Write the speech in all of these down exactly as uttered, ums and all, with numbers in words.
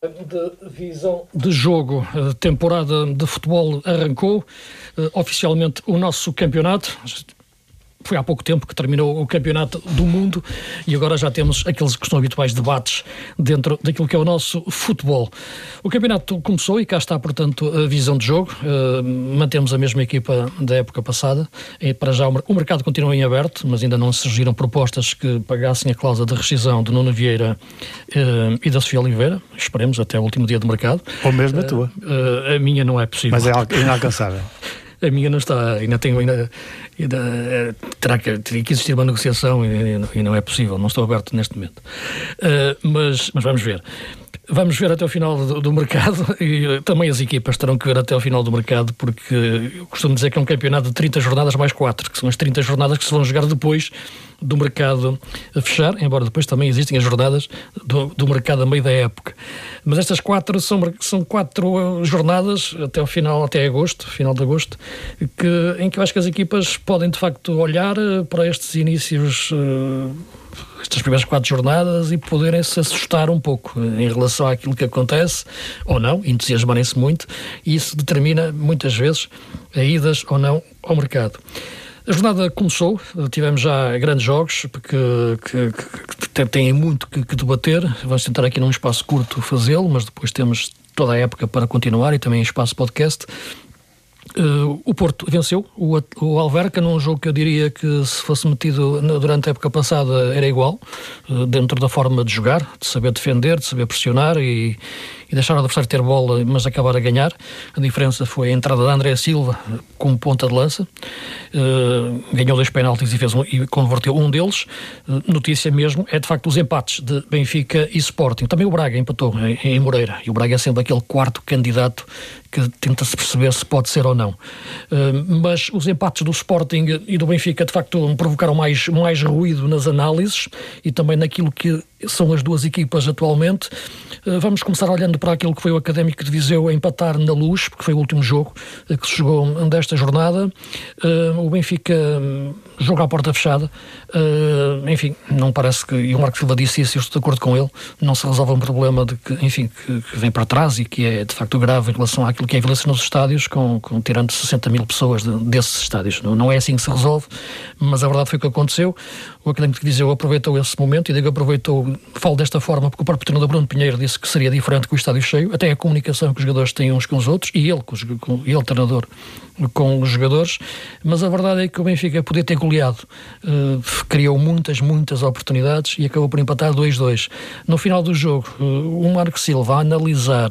De visão de jogo, a temporada de futebol arrancou, oficialmente o nosso campeonato. Foi há pouco tempo que terminou o campeonato do mundo e agora já temos aqueles que são habituais debates dentro daquilo que é o nosso futebol. O campeonato começou e cá está, portanto, a visão de jogo. Uh, mantemos a mesma equipa da época passada. E para já o mercado continua em aberto, mas ainda não surgiram propostas que pagassem a cláusula de rescisão de Nuno Vieira uh, e da Sofia Oliveira. Esperemos até o último dia do mercado. Ou mesmo a tua. Uh, uh, a minha não é possível. Mas é inalcançável. A minha não está, ainda tenho, ainda, ainda terá que, teria que existir uma negociação e, e não é possível, não estou aberto neste momento. Uh, mas, mas vamos ver. Vamos ver até o final do, do mercado e também as equipas terão que ver até o final do mercado, porque eu costumo dizer que é um campeonato de trinta jornadas mais quatro, que são as trinta jornadas que se vão jogar depois do mercado a fechar, embora depois também existem as jornadas do, do mercado a meio da época. Mas estas quatro são, são quatro jornadas até o final, até agosto, final de agosto, que, em que eu acho que as equipas podem de facto olhar para estes inícios, estas primeiras quatro jornadas e poderem se assustar um pouco em relação àquilo que acontece, ou não, entusiasmarem-se muito, e isso determina muitas vezes a idas ou não ao mercado. A jornada começou, tivemos já grandes jogos que, que, que têm muito que, que debater. Vamos tentar aqui num espaço curto fazê-lo, mas depois temos toda a época para continuar e também espaço podcast. Uh, o Porto venceu o, o Alverca num jogo que eu diria que se fosse metido durante a época passada era igual, uh, dentro da forma de jogar, de saber defender, de saber pressionar e, e deixar o adversário ter bola, mas acabar a ganhar. A diferença foi a entrada de André Silva como ponta de lança, uh, ganhou dois penaltis e, fez um, e converteu um deles. Uh, notícia mesmo é de facto os empates de Benfica e Sporting. Também o Braga empatou em, em Moreira, e o Braga é sempre aquele quarto candidato que tenta-se perceber se pode ser ou não. Uh, mas os empates do Sporting e do Benfica de facto provocaram mais, mais ruído nas análises e também naquilo que são as duas equipas atualmente. Uh, vamos começar olhando para aquilo que foi o Académico de Viseu a empatar na Luz, porque foi o último jogo uh, que se jogou desta jornada. Uh, o Benfica um, joga à porta fechada. Uh, enfim, não parece que, e o Marco Silva disse isso, eu estou de acordo com ele, não se resolve um problema de que, enfim, que, que vem para trás e que é de facto grave em relação àquilo que é a violência nos estádios, com, com tirando sessenta mil pessoas de, desses estádios. Não, não é assim que se resolve, mas a verdade foi o que aconteceu. O Académico de Viseu aproveitou esse momento, e digo aproveitou, falo desta forma porque o próprio treinador Bruno Pinheiro disse que seria diferente com o estádio cheio, até a comunicação que os jogadores têm uns com os outros, e ele, com os, com, ele treinador, com os jogadores, mas a verdade é que o Benfica podia ter goleado, uh, criou muitas, muitas oportunidades e acabou por empatar dois a dois. No final do jogo, uh, o Marco Silva a analisar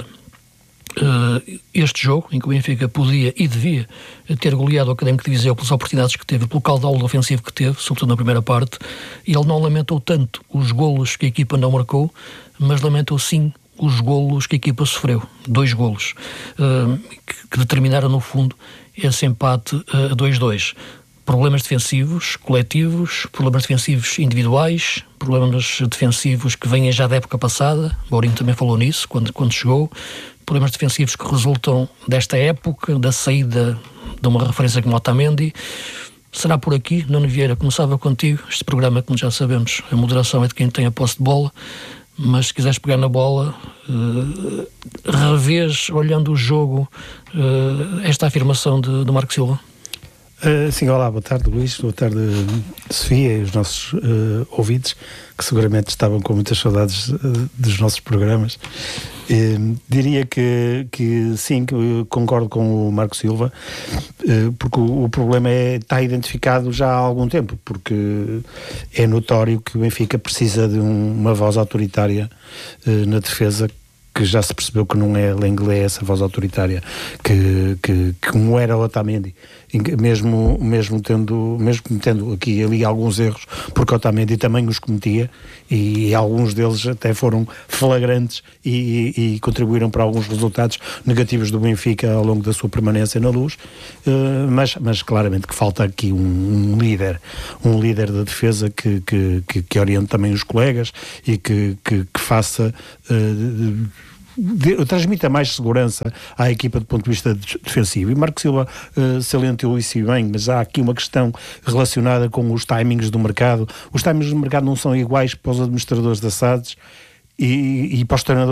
Uh, este jogo, em que o Benfica podia e devia ter goleado o Académico de Viseu pelas oportunidades que teve, pelo caudal ofensivo que teve, sobretudo na primeira parte, e ele não lamentou tanto os golos que a equipa não marcou, mas lamentou sim os golos que a equipa sofreu, dois golos, uh, que, que determinaram no fundo esse empate a uh, dois a dois. Problemas defensivos coletivos, problemas defensivos individuais, problemas defensivos que vêm já da época passada, o Mourinho também falou nisso quando, quando chegou, problemas defensivos que resultam desta época, da saída de uma referência como Otamendi. Será por aqui, Nuno Vieira, começava contigo, este programa, como já sabemos, a moderação é de quem tem a posse de bola, mas se quiseres pegar na bola, uh, revês, olhando o jogo, uh, esta afirmação de, de Marco Silva? Uh, sim, olá, boa tarde Luís, boa tarde Sofia e os nossos uh, ouvintes, que seguramente estavam com muitas saudades uh, dos nossos programas. Uh, diria que, que sim, que concordo com o Marco Silva, uh, porque o, o problema é, está identificado já há algum tempo, porque é notório que o Benfica precisa de um, uma voz autoritária uh, na defesa, que já se percebeu que não é Lenglet essa voz autoritária, que, que, que como era o Otamendi, mesmo, mesmo, tendo, mesmo cometendo aqui e ali alguns erros, porque o Otamendi também os cometia, e, e alguns deles até foram flagrantes e, e, e contribuíram para alguns resultados negativos do Benfica ao longo da sua permanência na Luz, uh, mas, mas claramente que falta aqui um, um líder, um líder da defesa que, que, que, que oriente também os colegas e que, que, que faça... Uh, De, transmita mais segurança à equipa do ponto de vista de, defensivo. E Marco Silva uh, salientou isso bem, mas há aqui uma questão relacionada com os timings do mercado. Os timings do mercado não são iguais para os administradores da S A Ds e, e para os treinadores.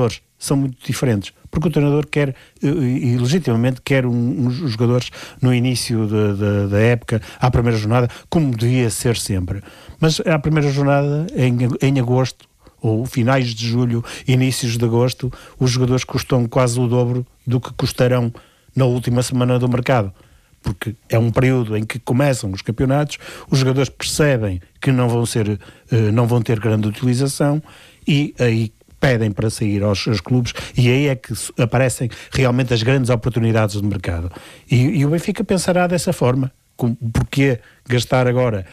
são muito diferentes, porque o treinador quer, e, e legitimamente quer um, uns jogadores no início de, de, da época, à primeira jornada, como devia ser sempre. Mas à primeira jornada, em, em agosto, ou finais de julho, inícios de agosto, os jogadores custam quase o dobro do que custarão na última semana do mercado. Porque é um período em que começam os campeonatos, os jogadores percebem que não vão, ser, não vão ter grande utilização e aí pedem para sair aos seus clubes, e aí é que aparecem realmente as grandes oportunidades do mercado. E, e o Benfica pensará dessa forma. Com, porquê gastar agora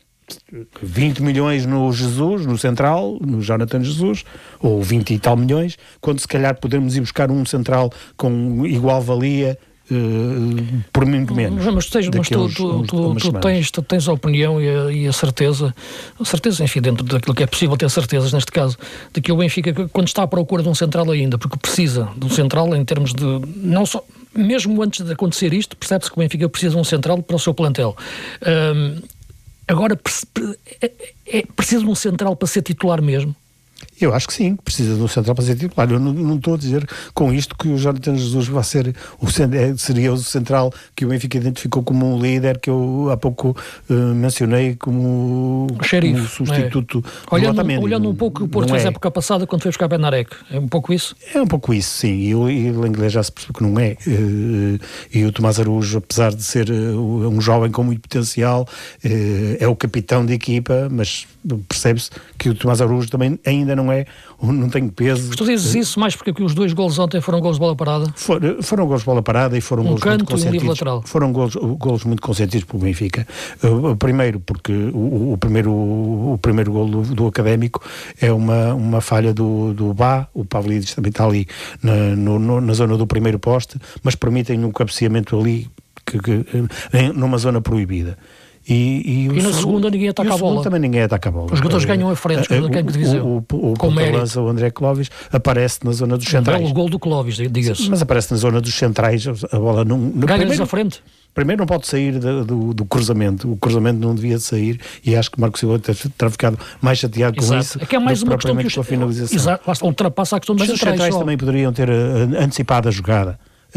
vinte milhões no Jesus, no central, no Jonathan Jesus, ou vinte e tal milhões, quando se calhar podemos ir buscar um central com igual valia, Uh, por muito menos. Mas, tens, mas tu, uns, tu, uns, tu, tu, tens, tu tens a opinião e a, e a certeza, a certeza, enfim, dentro daquilo que é possível ter certezas neste caso, de que o Benfica, quando está à procura de um central ainda, porque precisa de um central em termos de, não só, mesmo antes de acontecer isto, percebe-se que o Benfica precisa de um central para o seu plantel. Um, agora, é, é, precisa de um central para ser titular mesmo? Eu acho que sim, precisa de um central para ser titular. Eu não, não estou a dizer com isto que o Jonathan Jesus vai ser o, seria o central que o Benfica identificou como um líder, que eu há pouco uh, mencionei como, o xerife, como substituto. É? Olhando, olhando um pouco o Porto fez a época passada quando foi buscar Benarek, é um pouco isso? É um pouco isso, sim. E o inglês já se percebeu que não é. Uh, e o Tomás Araújo, apesar de ser uh, um jovem com muito potencial, uh, é o capitão de equipa, mas percebe-se que o Tomás Araújo também ainda não é, não tem peso. Mas tu dizes isso mais porque os dois golos ontem foram golos de bola parada? For, foram golos de bola parada e foram um golos canto, muito consentidos. Um livre lateral. Foram golos, golos muito consentidos pelo Benfica. O primeiro, porque o, o primeiro, o primeiro golo do, do Académico é uma, uma falha do, do Bá, o Pavlidis também está ali na, no, no, na zona do primeiro poste, mas permitem um cabeceamento ali que, que, em, numa zona proibida. E, e, e na segunda ninguém ataca a bola. Também ninguém ataca a bola. Os jogadores ganham a frente, os jogadores ganham a o, o, o, o lança, o André Clóvis, aparece na zona dos centrais. O gol do Clóvis, diga-se. Mas aparece na zona dos centrais, a bola não... Ganha-lhes a frente. Primeiro não pode sair do, do, do cruzamento. O cruzamento não devia sair e acho que Marco Silva terá ficado mais chateado com Exato. isso. É que é mais uma questão que os... com a finalização. Exato, ultrapassa a questão dos Mas centrais. Mas os centrais só. também poderiam ter uh, antecipado a jogada.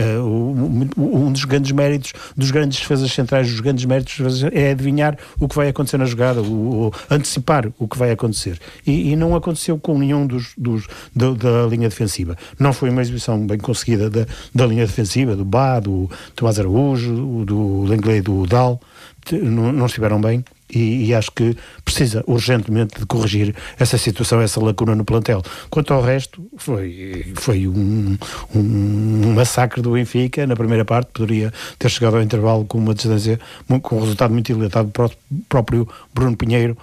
Uh, um dos grandes méritos dos grandes defesas centrais, dos grandes méritos é adivinhar o que vai acontecer na jogada, o, o, antecipar o que vai acontecer, e, e não aconteceu com nenhum dos, dos da, da linha defensiva. Não foi uma exibição bem conseguida da, da linha defensiva, do Bá, do Tomás Araújo, do Lenglet, do Dal, não, não estiveram bem. E, e acho que precisa urgentemente de corrigir essa situação, essa lacuna no plantel. Quanto ao resto, foi, foi um, um massacre do Benfica. Na primeira parte poderia ter chegado ao intervalo com uma distância, com um resultado muito dilatado. O próprio Bruno Pinheiro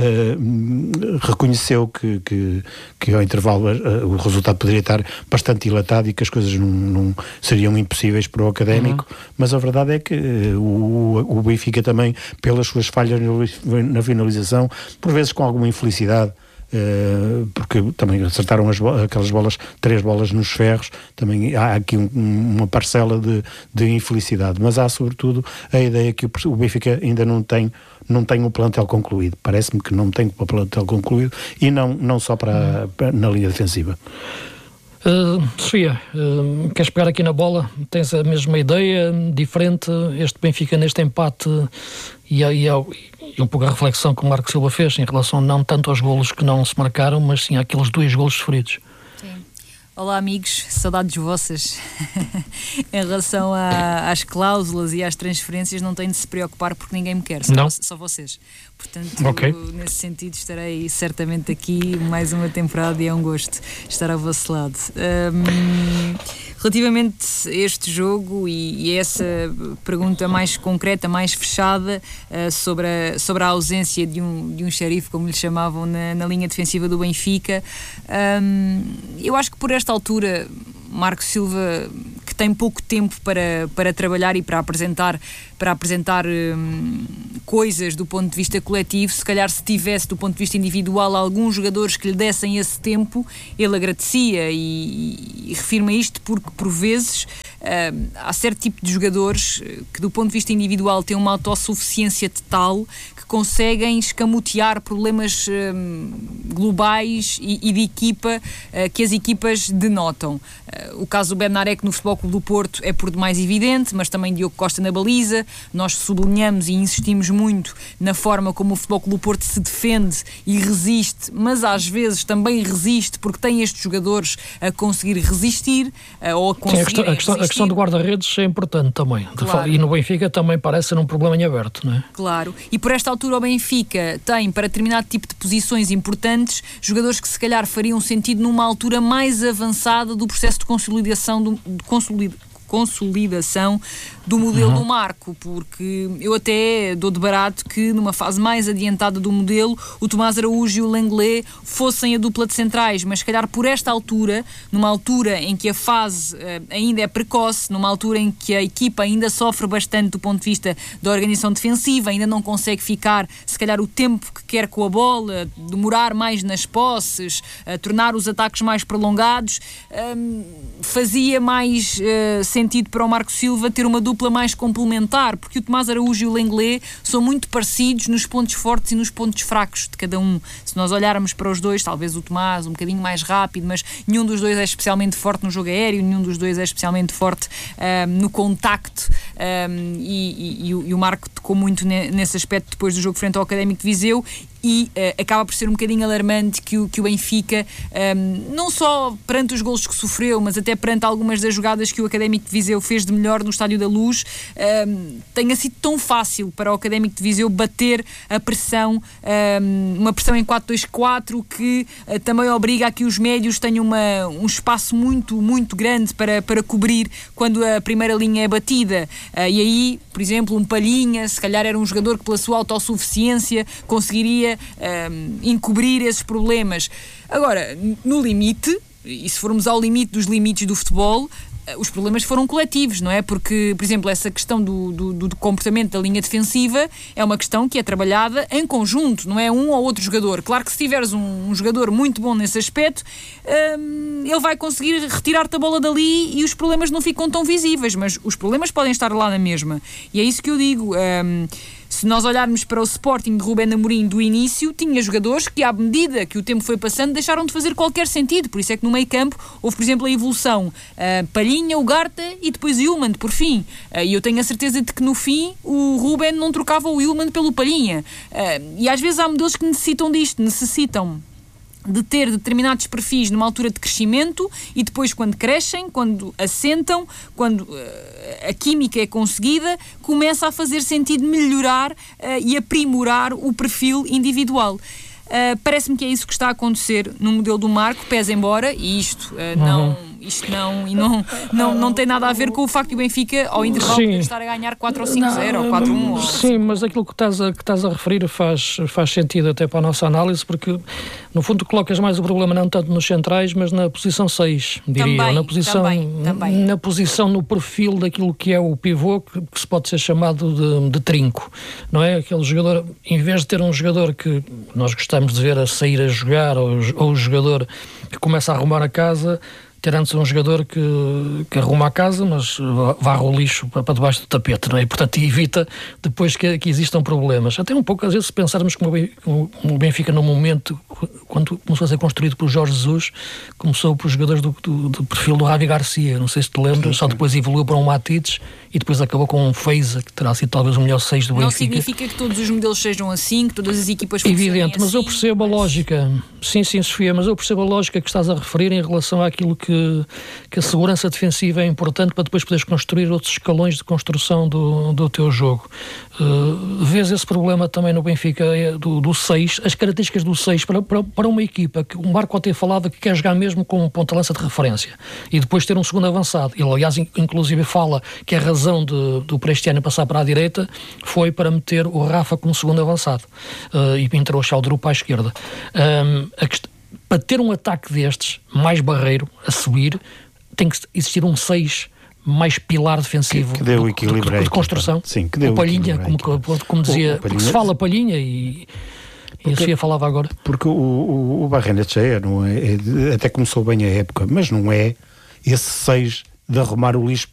Uh, reconheceu que, que, que ao intervalo uh, o resultado poderia estar bastante dilatado e que as coisas não, não seriam impossíveis para o Académico, uhum. Mas a verdade é que uh, o, o Benfica também, pelas suas falhas na finalização, por vezes com alguma infelicidade, Uh, porque também acertaram as bolas, aquelas bolas, três bolas nos ferros, também há aqui um, uma parcela de, de infelicidade, mas há sobretudo a ideia que o, o Benfica ainda não tem, não tem o plantel concluído. Parece-me que não tem o plantel concluído e não, não só para, para na linha defensiva. Uh, Sofia, uh, queres pegar aqui na bola? Tens a mesma ideia, diferente, este Benfica neste empate e, e, e um pouco a reflexão que o Marco Silva fez em relação não tanto aos golos que não se marcaram, mas sim àqueles dois golos sofridos. Sim. Olá amigos, saudades vossas. Em relação a, às cláusulas e às transferências não tenho de se preocupar porque ninguém me quer, só, só vocês. Portanto, okay. Nesse sentido estarei certamente aqui mais uma temporada e é um gosto estar ao vosso lado. Um, relativamente a este jogo e, e essa pergunta mais concreta, mais fechada, uh, sobre, a, sobre a ausência de um, de um xerife, como lhe chamavam, na, na linha defensiva do Benfica, um, eu acho que por esta altura Marco Silva, que tem pouco tempo para, para trabalhar e para apresentar, para apresentar hum, coisas do ponto de vista coletivo, se calhar se tivesse do ponto de vista individual alguns jogadores que lhe dessem esse tempo, ele agradecia e, e refirma isto porque por vezes uh, há certo tipo de jogadores que do ponto de vista individual têm uma autossuficiência tal que conseguem escamotear problemas um, globais e, e de equipa uh, que as equipas denotam. Uh, o caso do Bednarek no Futebol Clube do Porto é por demais evidente, mas também Diogo Costa na baliza. Nós sublinhamos e insistimos muito na forma como o Futebol Clube do Porto se defende e resiste, mas às vezes também resiste porque tem estes jogadores a conseguir resistir uh, ou a conseguir Sim, a, questão, a, questão, a questão do guarda-redes é importante também. Claro. E no Benfica também parece ser um problema em aberto, não é? Claro. E por esta altura o Benfica tem, para determinado tipo de posições importantes, jogadores que se calhar fariam sentido numa altura mais avançada do processo de consolidação, do, de consolid, consolidação do modelo uhum. do Marco, porque eu até dou de barato que numa fase mais adiantada do modelo o Tomás Araújo e o Lenglet fossem a dupla de centrais, mas se calhar por esta altura, numa altura em que a fase uh, ainda é precoce, numa altura em que a equipa ainda sofre bastante do ponto de vista da organização defensiva, ainda não consegue ficar se calhar o tempo que quer com a bola, demorar mais nas posses, uh, tornar os ataques mais prolongados, uh, fazia mais uh, sentido para o Marco Silva ter uma dupla mais complementar, porque o Tomás Araújo e o Lenglet são muito parecidos nos pontos fortes e nos pontos fracos de cada um. Se nós olharmos para os dois, talvez o Tomás um bocadinho mais rápido, mas nenhum dos dois é especialmente forte no jogo aéreo, nenhum dos dois é especialmente forte um, no contacto, um, e, e, e o Marco tocou muito nesse aspecto depois do jogo frente ao Académico de Viseu. E uh, acaba por ser um bocadinho alarmante que o, que o Benfica, um, não só perante os golos que sofreu, mas até perante algumas das jogadas que o Académico de Viseu fez de melhor no Estádio da Luz, um, tenha sido tão fácil para o Académico de Viseu bater a pressão, um, uma pressão em quatro dois quatro que uh, também obriga a que os médios tenham uma, um espaço muito, muito grande para, para cobrir quando a primeira linha é batida. Uh, e aí, por exemplo, um Palhinha, se calhar era um jogador que pela sua autossuficiência conseguiria Um, encobrir esses problemas. Agora, no limite, e se formos ao limite dos limites do futebol, os problemas foram coletivos, não é? Porque, por exemplo, essa questão do, do, do comportamento da linha defensiva é uma questão que é trabalhada em conjunto, não é um ou outro jogador. Claro que se tiveres um, um jogador muito bom nesse aspecto, hum, ele vai conseguir retirar-te a bola dali e os problemas não ficam tão visíveis, mas os problemas podem estar lá na mesma. E é isso que eu digo. Hum, Se nós olharmos para o Sporting de Rubén Amorim do início, tinha jogadores que, à medida que o tempo foi passando, deixaram de fazer qualquer sentido. Por isso é que no meio campo houve, por exemplo, a evolução uh, Palhinha, Ugarte e depois Yulman, por fim. Uh, e eu tenho a certeza de que no fim o Rubén não trocava o Yulman pelo Palhinha. Uh, e às vezes há modelos que necessitam disto, necessitam de ter determinados perfis numa altura de crescimento e depois quando crescem, quando assentam, quando uh, a química é conseguida, começa a fazer sentido melhorar uh, e aprimorar o perfil individual. Uh, parece-me que é isso que está a acontecer no modelo do Marco, pese embora, e isto uh, não... Uhum. Isto não, e não, não, não tem nada a ver com o facto de o Benfica, ao intervalo, poder estar a ganhar quatro ou cinco zero ou quatro a um. Sim, mas aquilo que estás a, que estás a referir faz, faz sentido até para a nossa análise, porque no fundo colocas mais o problema não tanto nos centrais, mas na posição seis, diria. Também, na posição, também, também. Na posição, no perfil daquilo que é o pivô, que, que se pode ser chamado de, de trinco, não é? Aquele jogador, em vez de ter um jogador que nós gostamos de ver a sair a jogar, ou, ou o jogador que começa a arrumar a casa, ter antes um jogador que, que arruma a casa, mas varre o lixo para, para debaixo do tapete, não é? E, portanto, evita depois que, que existam problemas. Até um pouco, às vezes, se pensarmos como o Benfica, no momento, quando começou a ser construído por Jorge Jesus, começou por jogadores do, do, do perfil do Javi Garcia, não sei se te lembras, só depois evoluiu para um Matites e depois acabou com um Feiza, que terá sido talvez o melhor seis do não Benfica. Não significa que todos os modelos sejam assim, que todas as equipas funcionem evidente, mas assim, eu percebo mas... a lógica. Sim, sim, Sofia, mas eu percebo a lógica que estás a referir em relação àquilo que, que a segurança defensiva é importante para depois poderes construir outros escalões de construção do, do teu jogo. Uh, vês esse problema também no Benfica do, do seis, as características do seis para, para, para uma equipa que o Marco até falava que quer jogar mesmo com um ponta-lança de referência e depois ter um segundo avançado. Ele, aliás, inclusive fala que a razão de, do Prestiano passar para a direita foi para meter o Rafa como segundo avançado uh, e entrou o Chaldru para a esquerda. Um, a quest... Para ter um ataque destes, mais barreiro, a subir, tem que existir um seis mais pilar defensivo que, que dê o equilíbrio de, de, de construção. Sim, que dê o Palhinha, como, como, como dizia, o, porque se fala Palhinha e, e a Sofia falava agora. Porque o, o, o Barrenetxea não é, é, até começou bem a época, mas não é esse seis de arrumar o lixo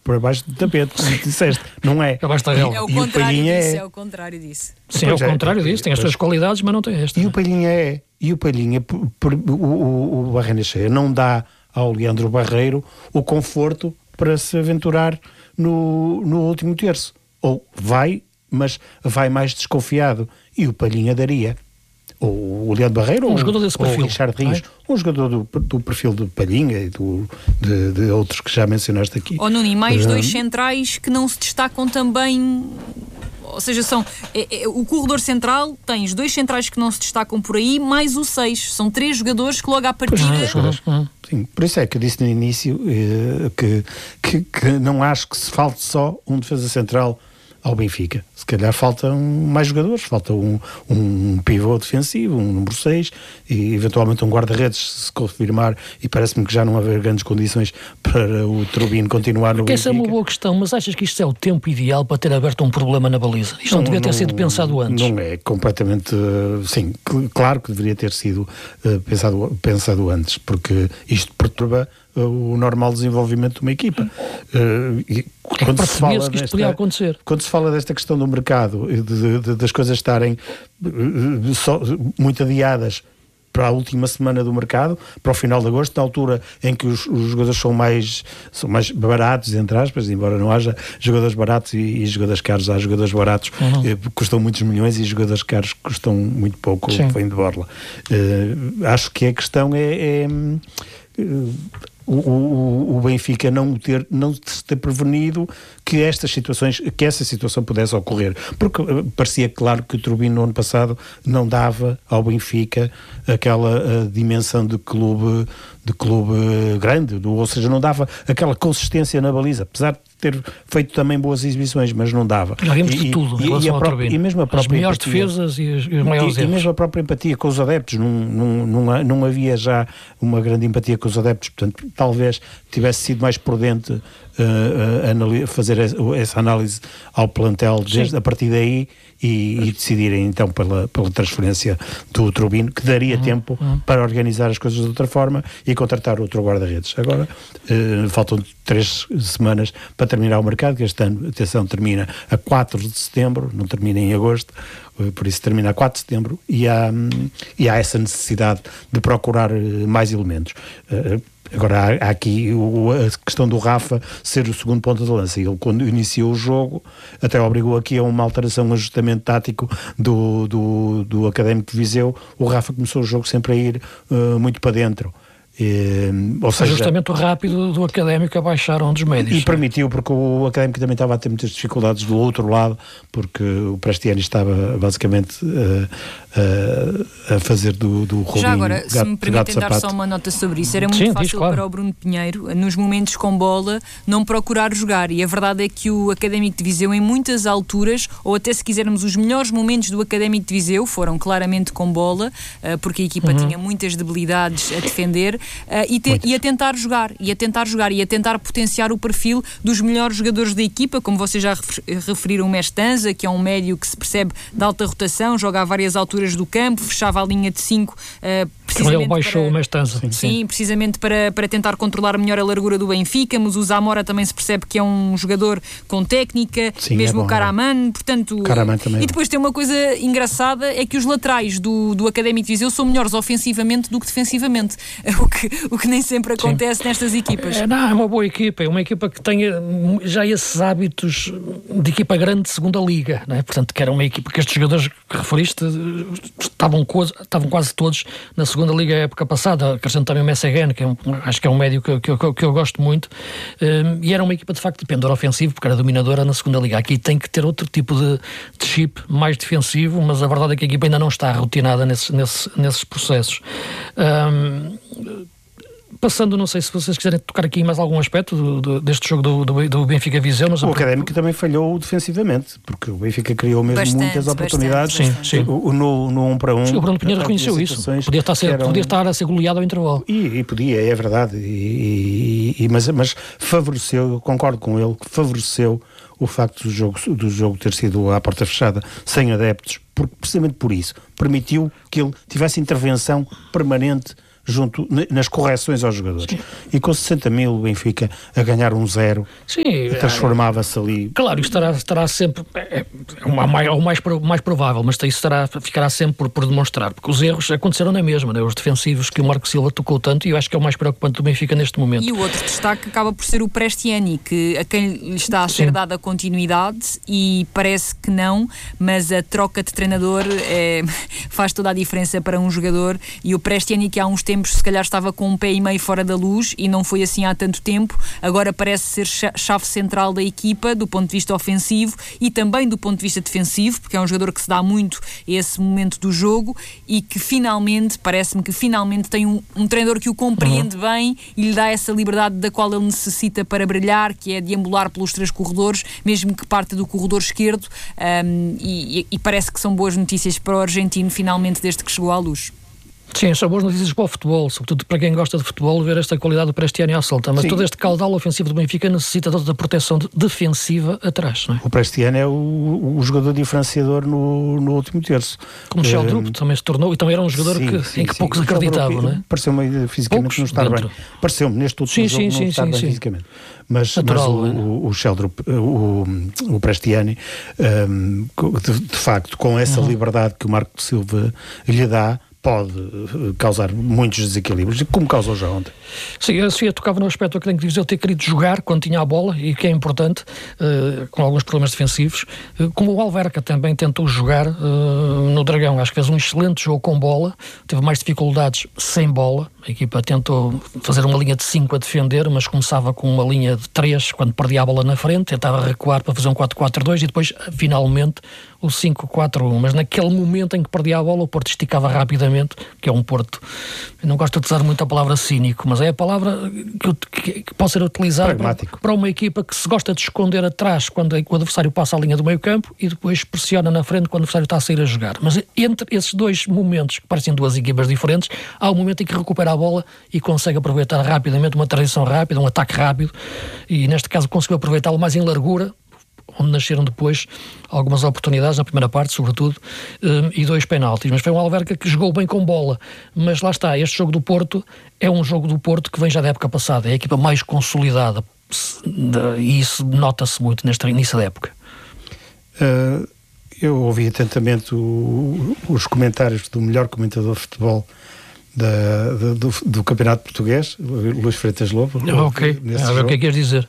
para baixo do tapete, como disseste, não é? É o contrário disso, é... é o contrário disso. Sim, pois é o contrário é, disso, tem as suas qualidades, mas não tem esta. E o Palhinha é, e o Palhinha, por, por, o, o, o Barreira Cheia não dá ao Leandro Barreiro o conforto para se aventurar no, no último terço. Ou vai, mas vai mais desconfiado. E o Palhinha daria. Ou o Leandro Barreiro, um ou, jogador desse perfil, ou o Richard Rios, é? um jogador do, do perfil do Palhinha e do, de, de outros que já mencionaste aqui. Ou Nuno, e mais uh, dois centrais que não se destacam também... Ou seja, são é, é, o corredor central, tens dois centrais que não se destacam por aí, mais o seis. São três jogadores que logo à partida... Uhum. Sim, por isso é que eu disse no início eh, que, que, que não acho que se falte só um defesa central ao Benfica. Se calhar faltam mais jogadores, falta um, um pivô defensivo, um número seis e eventualmente um guarda-redes, se confirmar, e parece-me que já não haver grandes condições para o Trubin continuar no Benfica. Essa é uma boa questão, mas achas que isto é o tempo ideal para ter aberto um problema na baliza? Isto não, não devia ter não, sido pensado antes? Não é completamente... Sim, claro que deveria ter sido uh, pensado, pensado antes, porque isto perturba o normal desenvolvimento de uma equipa. Uh, e quando se fala que isto podia acontecer. Quando se fala desta questão do mercado, de, de, das coisas estarem uh, só, muito adiadas para a última semana do mercado, para o final de agosto, na altura em que os, os jogadores são mais, são mais baratos, entre aspas, embora não haja jogadores baratos e, e jogadores caros, há jogadores baratos uhum. que eh, custam muitos milhões e jogadores caros que custam muito pouco, vêm de borla. Uh, acho que a questão é... é uh, O, o, o Benfica não ter, não ter prevenido que estas situações, que essa situação pudesse ocorrer, porque uh, parecia claro que o Trubin no ano passado não dava ao Benfica aquela uh, dimensão de clube, de clube grande, do, ou seja, não dava aquela consistência na baliza, apesar de ter feito também boas exibições, mas não dava. Já vimos de tudo em relação ao Trubin. E mesmo a própria as melhores empatia, defesas e os, e os maiores e, erros. E mesmo a própria empatia com os adeptos, não, não, não, não havia já uma grande empatia com os adeptos, portanto, talvez tivesse sido mais prudente uh, uh, fazer essa análise ao plantel desde, a partir daí e, e decidirem então pela, pela transferência do Trubin, que daria uhum, tempo uhum. para organizar as coisas de outra forma e contratar outro guarda-redes. Agora uh, faltam três semanas para terminar o mercado, que este ano, atenção, termina a quatro de setembro, não termina em agosto, por isso termina a quatro de setembro, e há, e há essa necessidade de procurar mais elementos. Uh, Agora há, há aqui o, a questão do Rafa ser o segundo ponta de lança. Ele, quando iniciou o jogo, até obrigou aqui a uma alteração, um ajustamento tático do, do, do Académico de Viseu. O Rafa começou o jogo sempre a ir uh, muito para dentro. E, ou seja, ajustamento rápido do Académico a baixar um dos médios. E permitiu, porque o Académico também estava a ter muitas dificuldades do outro lado, porque o Prestiani estava basicamente uh, uh, a fazer do, do Robinho. Já agora, gato, se me permitem dar só uma nota sobre isso, era muito Sim, fácil diz, claro. para o Bruno Pinheiro, nos momentos com bola, não procurar jogar, e a verdade é que o Académico de Viseu, em muitas alturas, ou até se quisermos os melhores momentos do Académico de Viseu, foram claramente com bola, uh, porque a equipa uhum. tinha muitas debilidades a defender, Uh, e, te, e a tentar jogar, e a tentar jogar, e a tentar potenciar o perfil dos melhores jogadores da equipa, como vocês já referiram, o Mestanza, que é um médio que se percebe de alta rotação, joga a várias alturas do campo, fechava a linha de cinco, uh, precisamente ele baixou para, o Mestanza. Sim, sim, precisamente para, para tentar controlar melhor a largura do Benfica, mas o Zamora também se percebe que é um jogador com técnica, sim, mesmo é bom, o Karaman, portanto... Karaman também e depois tem uma coisa engraçada, é que os laterais do, do Académico de Viseu são melhores ofensivamente do que defensivamente, o que, o que nem sempre acontece Sim. nestas equipas. É, não, é uma boa equipa, é uma equipa que tenha já esses hábitos de equipa grande de segunda liga, não é? Portanto, que era uma equipa que estes jogadores que referiste estavam quase, estavam quase todos na segunda liga época passada, acrescento também o Messagen, que é um, acho que é um médio que, que, que, que eu gosto muito, um, e era uma equipa de facto de pendor ofensivo, porque era dominadora na segunda liga. Aqui tem que ter outro tipo de, de chip mais defensivo, mas a verdade é que a equipa ainda não está rotinada nesses, nesses, nesses processos. Um, Passando, não sei se vocês quiserem tocar aqui mais algum aspecto do, do, deste jogo do, do, do Benfica Viseu. Mas o Académico também falhou defensivamente, porque o Benfica criou mesmo bastante, muitas oportunidades bastante, sim, sim. O, no, no um para um. Sim, o Bruno Pinheiro reconheceu isso. Podia estar, a ser, eram... podia estar a ser goleado ao intervalo. E, e podia, é verdade. E, e, mas, mas favoreceu, eu concordo com ele, que favoreceu o facto do jogo, do jogo ter sido à porta fechada, sem adeptos, porque, precisamente por isso, permitiu que ele tivesse intervenção permanente junto nas correções aos jogadores. Sim. E com sessenta mil o Benfica a ganhar um zero, transformava-se ali. Claro, isso estará, estará sempre, é, é o mais, o mais, mais provável, mas isso estará, ficará sempre por, por demonstrar, porque os erros aconteceram na mesma, né? Os defensivos que o Marco Silva tocou tanto, e eu acho que é o mais preocupante do Benfica neste momento. E o outro destaque acaba por ser o Prestiani, que a quem lhe está a ser Sim. dada continuidade, e parece que não, mas a troca de treinador é, faz toda a diferença para um jogador, e o Prestiani, que há uns tempos se calhar estava com um pé e meio fora da luz, e não foi assim há tanto tempo, agora parece ser chave central da equipa do ponto de vista ofensivo e também do ponto de vista defensivo, porque é um jogador que se dá muito a esse momento do jogo, e que finalmente, parece-me que finalmente tem um, um treinador que o compreende uhum. bem e lhe dá essa liberdade da qual ele necessita para brilhar, que é deambular pelos três corredores, mesmo que parte do corredor esquerdo, um, e, e parece que são boas notícias para o argentino finalmente desde que chegou à luz. Sim, são boas notícias para o futebol, sobretudo para quem gosta de futebol, ver esta qualidade do Prestiani à solta, mas Sim. todo este caudal ofensivo do Benfica necessita toda a proteção defensiva atrás, não é? O Prestiani é o, o jogador diferenciador no, no último terço. Como o Sheldrup um, também se tornou, e também era um jogador sim, que, sim, em que sim. poucos acreditavam, não é? Pareceu-me fisicamente poucos não estar dentro. bem. Pareceu-me neste último sim, jogo sim, não sim, estar sim, bem sim. fisicamente. Mas, Natural, mas o, o, o Sheldrup, o, o Prestiani, um, de, de facto, com essa uhum. liberdade que o Marco Silva lhe dá, pode causar muitos desequilíbrios, como causou já ontem. Sim, a Sofia tocava no aspecto que tenho que dizer, ter querido jogar quando tinha a bola, e que é importante, uh, com alguns problemas defensivos, uh, como o Alverca também tentou jogar uh, no Dragão, acho que fez um excelente jogo com bola, teve mais dificuldades sem bola, a equipa tentou fazer uma linha de cinco a defender, mas começava com uma linha de três quando perdia a bola na frente, tentava recuar para fazer um quatro quatro dois e depois, finalmente, o cinco quatro um, mas naquele momento em que perdia a bola, o Porto esticava rapidamente, que é um Porto, eu não gosto de usar muito a palavra cínico, mas é a palavra que, que, que pode ser utilizada para, para uma equipa que se gosta de esconder atrás quando o adversário passa a linha do meio campo e depois pressiona na frente quando o adversário está a sair a jogar. Mas entre esses dois momentos, que parecem duas equipas diferentes, há um momento em que recupera a bola e consegue aproveitar rapidamente uma transição rápida, um ataque rápido, e neste caso conseguiu aproveitá-lo mais em largura, onde nasceram depois algumas oportunidades, na primeira parte, sobretudo, um, e dois penaltis. Mas foi um Alverca que jogou bem com bola. Mas lá está, este jogo do Porto é um jogo do Porto que vem já da época passada. É a equipa mais consolidada. E isso nota-se muito neste início da época. Uh, eu ouvi atentamente o, os comentários do melhor comentador de futebol Da, do, do Campeonato Português, Luís Freitas Lobo. Ok, a ver o que é que queres dizer.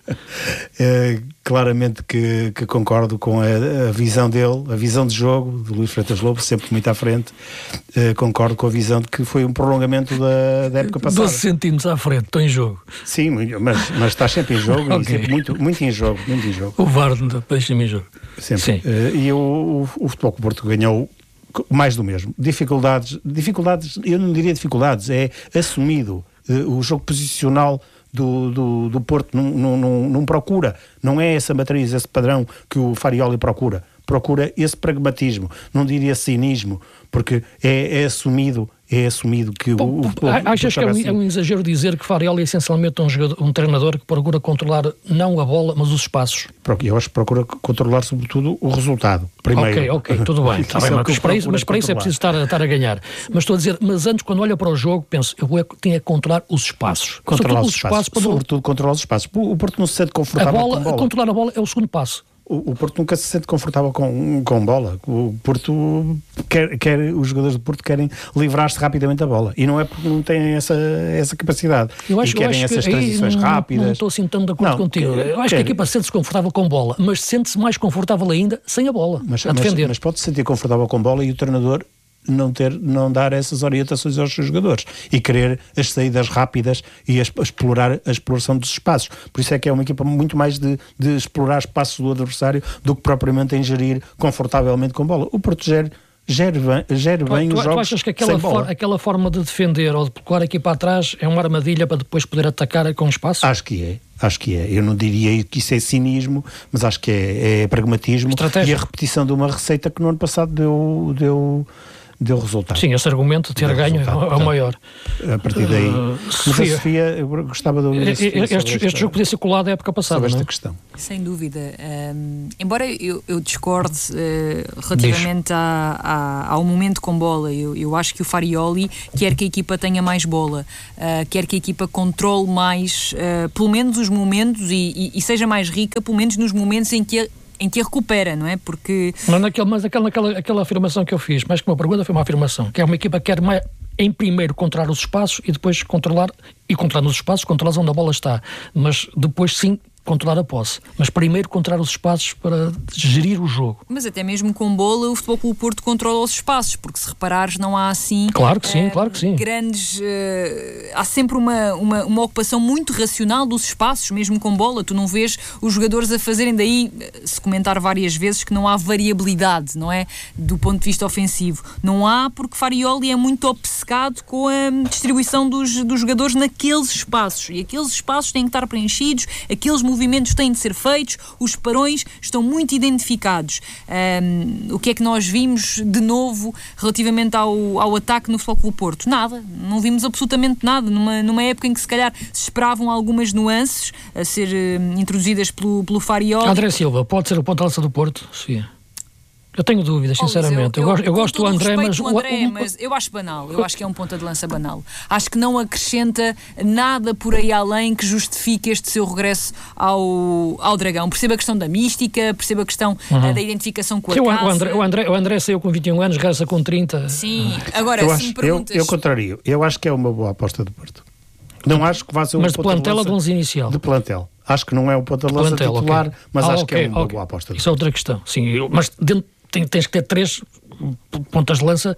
É, claramente que, que concordo com a, a visão dele, a visão de jogo de Luís Freitas Lobo, sempre muito à frente. É, concordo com a visão de que foi um prolongamento da, da época passada. doze centímetros à frente, estou em jogo. Sim, mas, mas está sempre em jogo, okay. e sempre muito, muito em jogo, muito em jogo. O V A R deixa-me em jogo. Sempre. Sim. É, e o, o, o Futebol Clube do Porto ganhou mais do mesmo. Dificuldades, dificuldades, eu não diria dificuldades, é assumido uh, o jogo posicional do, do, do Porto não, não, não, não procura, não é essa matriz, esse padrão que o Farioli procura, procura esse pragmatismo, não diria cinismo, porque é, é assumido é assumido que o... o, o achas que é um, assim. é um exagero dizer que Farioli é essencialmente um, jogador, um treinador que procura controlar não a bola, mas os espaços? Eu acho que procura controlar sobretudo o resultado, primeiro. Ok, ok, tudo bem, tá bem, mas, para isso, mas para isso é preciso estar, estar a ganhar. Mas estou a dizer, mas antes quando olha para o jogo, penso, eu tinha que controlar os espaços. Controlar os espaços, espaços sobretudo controlar os espaços. O Porto não se sente confortável a bola, com bola. Controlar a bola é o segundo passo. O, o Porto nunca se sente confortável com, com bola. O Porto quer, quer, os jogadores do Porto querem livrar-se rapidamente da bola. E não é porque não têm essa, essa capacidade. Eu acho, e querem eu acho essas que transições não, rápidas. Não estou assim tanto de acordo não, contigo. Quer, eu acho quer. que a equipa sente-se confortável com bola, mas sente-se mais confortável ainda sem a bola, mas, a defender. Mas, mas pode-se sentir confortável com bola e o treinador não, ter, não dar essas orientações aos seus jogadores e querer as saídas rápidas e a explorar a exploração dos espaços. Por isso é que é uma equipa muito mais de, de explorar espaços do adversário do que propriamente em gerir confortavelmente com bola. O Porto gera Gere bem, gere bem tu, os jogos. Tu achas que aquela, for, aquela forma de defender ou de colocar a equipa atrás é uma armadilha para depois poder atacar com espaço? Acho que é, acho que é. Eu não diria que isso é cinismo, mas acho que é, é pragmatismo. Estratégia. E a repetição de uma receita que no ano passado deu, deu, deu resultado. Sim, esse argumento de ter deu ganho resultado. é o maior. A partir daí. Uh, mas Sofia, a Sofia, eu gostava de ouvir este, este, este jogo podia ser colado da época passada. Sobre esta não é? questão. Sem dúvida. Um, embora eu, eu discorde uh, relativamente a, a, ao momento com bola, eu, eu acho que o Farioli quer que a equipa tenha mais bola, uh, quer que a equipa controle mais, uh, pelo menos os momentos e, e, e seja mais rica, pelo menos nos momentos em que a, em que a recupera, não é? Porque... Mas, naquele, mas aquela, aquela, aquela afirmação que eu fiz, mais que uma pergunta, foi uma afirmação, que é uma equipa que quer mais, em primeiro controlar os espaços e depois controlar, e controlar os espaços, controlar onde a bola está, mas depois sim controlar a posse, mas primeiro controlar os espaços para gerir o jogo. Mas até mesmo com bola o Futebol Clube Porto controla os espaços, porque se reparares não há assim... Claro que sim, uh, claro que sim. Grandes... Uh, há sempre uma, uma, uma ocupação muito racional dos espaços, mesmo com bola. Tu não vês os jogadores a fazerem daí, se comentar várias vezes, que não há variabilidade, não é? Do ponto de vista ofensivo. Não há, porque Farioli é muito obcecado com a distribuição dos, dos jogadores naqueles espaços. E aqueles espaços têm que estar preenchidos, aqueles movimentos têm de ser feitos, os parões estão muito identificados. Um, o que é que nós vimos de novo relativamente ao, ao ataque no Futebol Clube Porto? Nada, não vimos absolutamente nada, numa, numa época em que se calhar se esperavam algumas nuances a ser uh, introduzidas pelo, pelo Farioli. André Silva, pode ser o ponta-lança do Porto, Sofia? Eu tenho dúvidas, sinceramente. Oh, eu, eu, eu, eu gosto do André, mas... O André, o, o, mas eu acho banal. Eu acho que é um ponta de lança banal. Acho que não acrescenta nada por aí além que justifique este seu regresso ao, ao Dragão. Perceba a questão da mística, perceba a questão uhum. da identificação com a Sim, casa. O André, o, André, o André saiu com vinte e um anos, regressa com trinta. Sim, agora eu se acho, me perguntas... Eu, eu contrario. Eu acho que é uma boa aposta do Porto. Não acho que vá ser um Mas de plantel ou de onze inicial? De plantel. Acho que não é um ponta de lança titular, okay. mas ah, acho okay, que é uma okay. boa aposta. Isso é outra questão. Sim, eu, mas dentro tens que ter três pontas de lança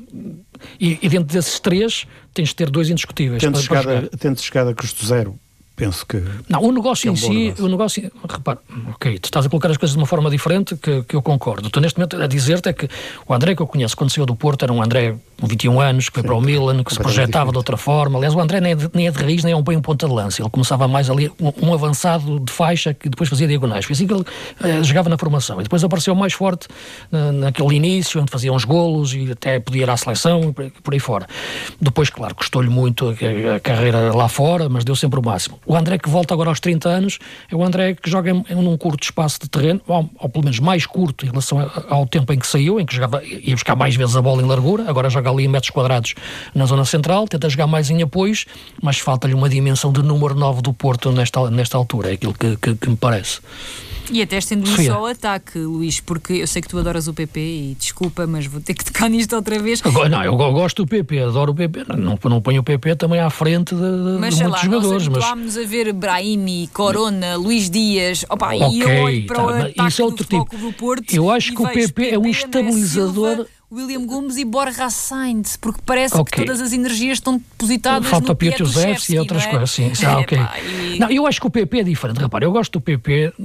e, e dentro desses três tens de ter dois indiscutíveis. Tendo chegado, chegado a custo zero, penso que... Não, o negócio é um em si, negócio. o negócio, repara, ok, tu estás a colocar as coisas de uma forma diferente que, que eu concordo. Estou neste momento a dizer-te é que o André que eu conheço quando saiu do Porto era um André com vinte e um anos, que foi Sim, para o Milan, que se projetava diferente. de outra forma. Aliás, o André nem é de, nem é de raiz, nem é um bem um ponta de lança. Ele começava mais ali, um, um avançado de faixa que depois fazia diagonais. Foi assim que ele eh, jogava na formação. E depois apareceu mais forte na, naquele início, onde fazia uns golos e até podia ir à seleção e por, por aí fora. Depois, claro, custou-lhe muito a, a carreira lá fora, mas deu sempre o máximo. O André que volta agora aos trinta anos é o André que joga em, em um curto espaço de terreno, ou, ou pelo menos mais curto em relação ao tempo em que saiu, em que jogava, ia buscar mais vezes a bola em largura, agora joga ali em metros quadrados na zona central, tenta jogar mais em apoios, mas falta-lhe uma dimensão de número nove do Porto nesta, nesta altura, é aquilo que, que, que me parece. E até estendo-me só o ataque, Luís, porque eu sei que tu adoras o P P e desculpa, mas vou ter que tocar nisto outra vez. Agora, não, eu gosto do P P, adoro o P P, não, não ponho o P P também à frente de, de, mas, de muitos lá, jogadores. Mas habituámos a ver Brahimi, Corona, Luís Dias, opa, okay, e eu olho para tá, o ataque isso é outro do Futebol tipo. do Porto. Eu acho que o P P é um estabilizador... Silva, William Gomes e Borja Sainz, porque parece okay. que todas as energias estão depositadas Falta no Pietro José e outras é? coisas, sim. Ah, okay. Pá, e... Não, eu acho que o P P é diferente. Repara, eu gosto do P P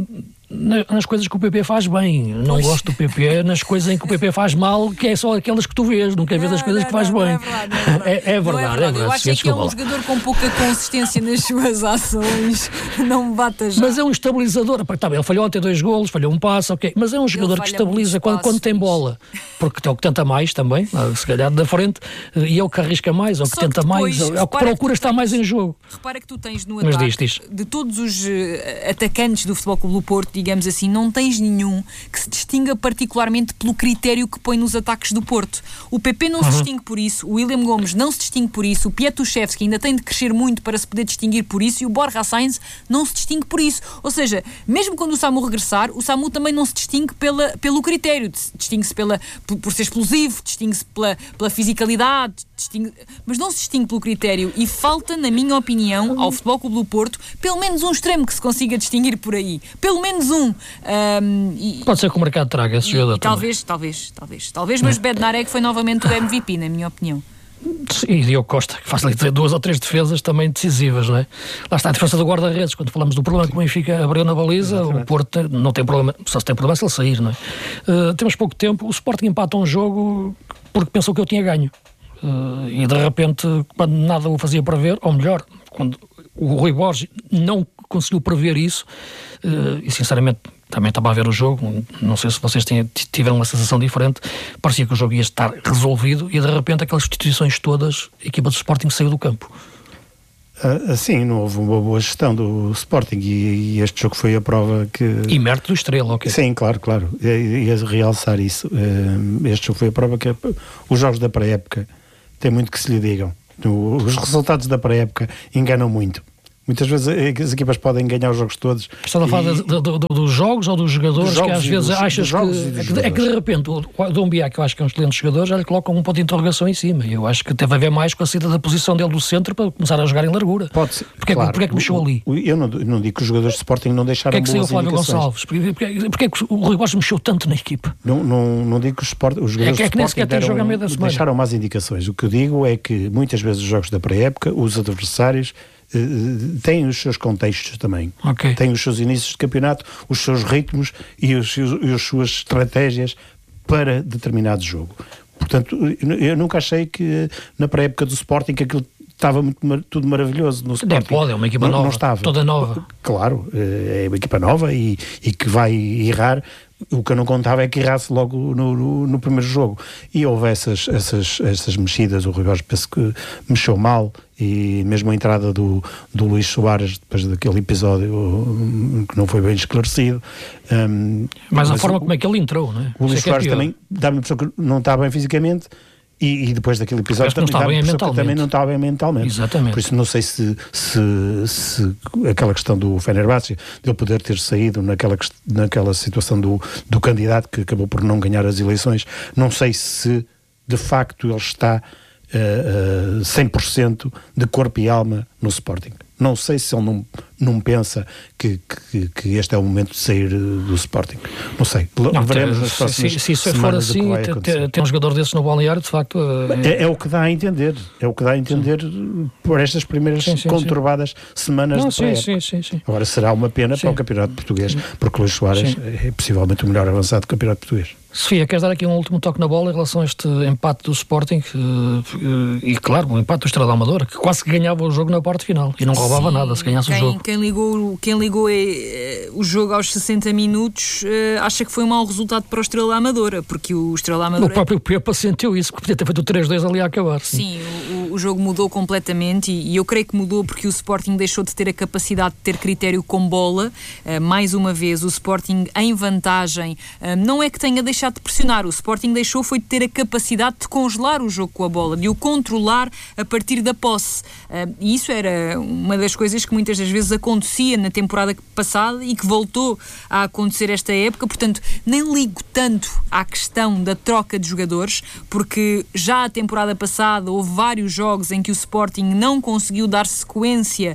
nas coisas que o P P faz bem. Não pois. gosto do P P nas coisas em que o P P faz mal, que é só aquelas que tu vês, nunca vês as coisas não, que faz não, bem. Não é verdade, não é verdade. É, é verdade, é verdade. É verdade. Eu acho que é um jogador com pouca consistência nas suas ações. Não me bata já. Mas é um estabilizador. Tá bem, ele falhou ontem dois golos, falhou um passo, ok. Mas é um jogador que estabiliza quando, quando tem bola. Porque é o que tenta mais também, se calhar da frente, e é o que arrisca mais, é o que tenta mais, é o que procura estar mais em jogo. Repara que tu tens no ataque, diz, diz. de todos os uh, atacantes do Futebol Clube do Porto, digamos assim, não tens nenhum que se distinga particularmente pelo critério que põe nos ataques do Porto. O P P não uhum. se distingue por isso, o William Gomes não se distingue por isso, o Pietruszewski ainda tem de crescer muito para se poder distinguir por isso e o Borja Sainz não se distingue por isso. Ou seja, mesmo quando o Samu regressar, o Samu também não se distingue pela, pelo critério, distingue-se pela, por, por ser explosivo, distingue-se pela, pela fisicalidade, distingue, mas não se distingue pelo critério e falta, na minha opinião, ao Futebol Clube do Porto, pelo menos um extremo que se consiga distinguir por aí. Pelo menos um. um e, Pode ser que o mercado traga esse e, jogador e talvez, talvez, talvez, talvez, mas Bednarek foi novamente o M V P, na minha opinião. E Diogo Costa, que faz ali duas ou três defesas também decisivas, não é? Lá está a defesa do guarda-redes, quando falamos do problema que o Benfica abriu na baliza, exatamente. O Porto não tem problema, só se tem problema se ele sair, não é? Uh, temos pouco tempo, o Sporting empata um jogo porque pensou que eu tinha ganho. Uh, e de repente, quando nada o fazia prever, ou melhor, quando o Rui Borges não conseguiu prever isso, uh, e sinceramente também estava a ver o jogo, não sei se vocês têm, tiveram uma sensação diferente, parecia que o jogo ia estar resolvido e de repente aquelas substituições todas, a equipa do Sporting saiu do campo. Assim, não houve uma boa gestão do Sporting e, e este jogo foi a prova que... E mérito do Estrela, ok? Sim, claro, claro, e, e realçar isso, este jogo foi a prova que os jogos da pré-época tem muito que se lhe digam, os resultados da pré-época enganam muito. Muitas vezes as equipas podem ganhar os jogos todos. Estás a falar e... do, do, dos jogos ou dos jogadores, dos jogos, que às vezes dos, achas dos que, é que... É que de repente o, o Doumbia, que eu acho que é um excelente jogador, já lhe coloca um ponto de interrogação em cima. Eu acho que teve a ver mais com a saída da posição dele do centro para começar a jogar em largura. Pode ser. Porque, claro. Porque é que mexeu ali? Eu não, não digo que os jogadores de Sporting não deixaram boas indicações. Porquê é que saiu o Flávio Gonçalves? Porquê, porquê é que o Rui Borges mexeu tanto na equipa? Não, não, não digo que os, sport, os jogadores é que, é que de Sporting deram, jogo a meio da semana. deixaram más indicações. O que eu digo é que muitas vezes os jogos da pré-época, os adversários Uh, têm os seus contextos também, okay. Têm os seus inícios de campeonato, os seus ritmos e, os, e as suas estratégias para determinado jogo. Portanto, eu nunca achei que na pré-época do Sporting que aquilo estava muito, tudo maravilhoso no Sporting. Pode, é uma equipa não, nova, não estava. Toda nova. Claro, é uma equipa nova e, e que vai errar. O que eu não contava é que errasse logo no, no, no primeiro jogo. E houve essas, essas, essas mexidas, o Rui Borges penso que mexeu mal, e mesmo a entrada do, do Luís Soares, depois daquele episódio um, que não foi bem esclarecido. Um, mas a mas forma o, como é que ele entrou, não é? O Luís Soares é também dá-me a impressão que não está bem fisicamente. E, e depois daquele episódio também não, bem também não estava bem mentalmente. Exatamente. Por isso não sei se, se, se aquela questão do Fenerbahçe, de ele poder ter saído naquela, naquela situação do, do candidato que acabou por não ganhar as eleições, não sei se de facto ele está uh, uh, cem por cento de corpo e alma no Sporting. Não sei se ele não, não pensa que, que, que este é o momento de sair do Sporting. Não sei. Não, veremos nas próximas se, se isso for assim, ter um jogador desses no balneário, de facto... É, é, é o que dá a entender. É o que dá a entender sim. Por estas primeiras sim, sim, conturbadas sim. semanas não, de pré-época. Sim, sim, sim. Agora será uma pena sim. para o campeonato português, porque Luís Soares sim. é possivelmente o melhor avançado do campeonato português. Sofia, queres dar aqui um último toque na bola em relação a este empate do Sporting e, claro, o um empate do Estrela da Amadora, que quase que ganhava o jogo na parte final e não roubava sim, nada se ganhasse quem, o jogo. Quem ligou, quem ligou é, o jogo aos sessenta minutos acha que foi um mau resultado para o Estrela da Amadora, porque o Estrela da Amadora... O próprio Pepa sentiu isso, que podia ter feito o três dois ali a acabar. Sim, sim o, o jogo mudou completamente e, e eu creio que mudou porque o Sporting deixou de ter a capacidade de ter critério com bola. Uh, mais uma vez, o Sporting em vantagem, uh, não é que tenha deixado de pressionar, o Sporting deixou foi de ter a capacidade de congelar o jogo com a bola, de o controlar a partir da posse. Uh, e isso era uma das coisas que muitas das vezes acontecia na temporada passada e que voltou a acontecer esta época, portanto, nem ligo tanto à questão da troca de jogadores, porque já a temporada passada houve vários jogos em que o Sporting não conseguiu dar sequência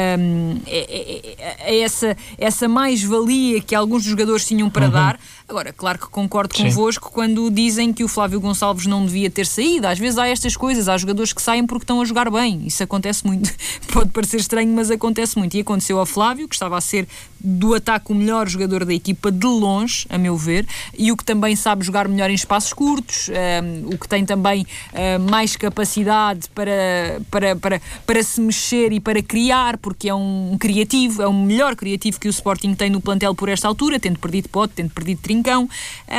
um, a, a, a essa, essa mais-valia que alguns jogadores tinham para uhum. dar. Agora, claro que concordo Sim. convosco quando dizem que o Flávio Gonçalves não devia ter saído. Às vezes há estas coisas, há jogadores que saem porque estão a jogar bem. Isso acontece muito. Pode parecer estranho, mas acontece muito. E aconteceu ao Flávio, que estava a ser do ataque o melhor jogador da equipa de longe, a meu ver, e o que também sabe jogar melhor em espaços curtos, um, o que tem também uh, mais capacidade para, para, para, para se mexer e para criar, porque é um criativo, é o melhor criativo que o Sporting tem no plantel por esta altura, tendo perdido Pote, tendo perdido Trincão,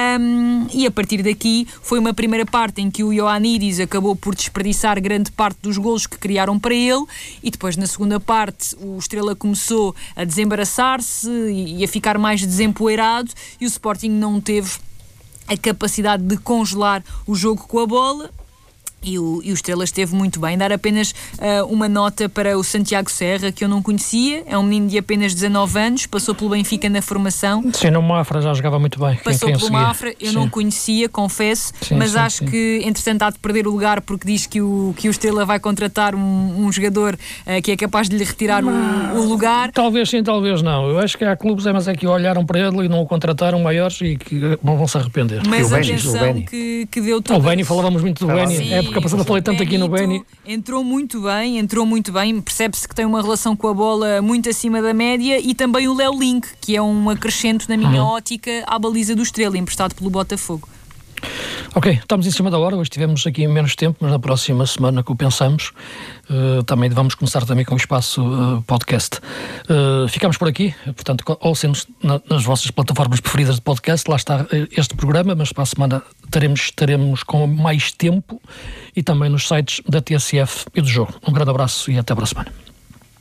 um, e a partir daqui foi uma primeira parte em que o Ioannidis acabou por desperdiçar grande parte dos golos que criaram para ele, e depois na segunda parte o Estrela começou a desembaraçar-se e a ficar mais desempoeirado, e o Sporting não teve a capacidade de congelar o jogo com a bola. E o, e o Estrela esteve muito bem. Dar apenas uh, uma nota para o Santiago Serra, que eu não conhecia, é um menino de apenas dezanove anos, passou pelo Benfica na formação. Sim, no Mafra já jogava muito bem. Passou pelo Mafra, eu sim. não conhecia, confesso, sim, mas sim, acho sim. que entretanto há de perder o lugar porque diz que o, que o Estrela vai contratar um, um jogador uh, que é capaz de lhe retirar o, o lugar. Talvez sim, talvez não. Eu acho que há clubes, mas é que olharam para ele e não o contrataram maiores e que vão se arrepender. Mas o atenção Beni, que, que deu tudo. O Beni, falávamos muito do Beni, é porque passada falei tanto aqui no Beni. Entrou muito bem, entrou muito bem, percebe-se que tem uma relação com a bola muito acima da média, e também o Léo Link, que é um acrescento na minha uhum. ótica à baliza do Estrela, emprestado pelo Botafogo. Ok, estamos em cima da hora, hoje tivemos aqui menos tempo, mas na próxima semana que o pensamos, uh, também vamos começar também com o espaço uh, podcast. Uh, ficamos por aqui, portanto, ouçam-nos na, nas vossas plataformas preferidas de podcast, lá está este programa, mas para a semana teremos, estaremos com mais tempo e também nos sites da T S F e do Jogo. Um grande abraço e até para a semana.